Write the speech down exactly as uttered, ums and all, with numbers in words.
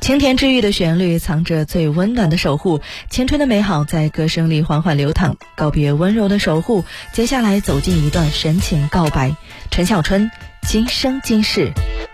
青田治愈的旋律藏着最温暖的守护，青春的美好在歌声里缓缓流淌，告别温柔的守护，接下来走进一段深情告白。陈小春，今生今世。